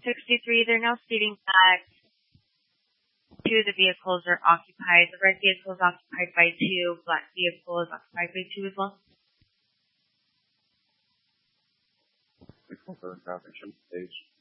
63, they're now stating that two of the vehicles are occupied. The red vehicle is occupied by two, black vehicle is occupied by two as well. Traffic should stage.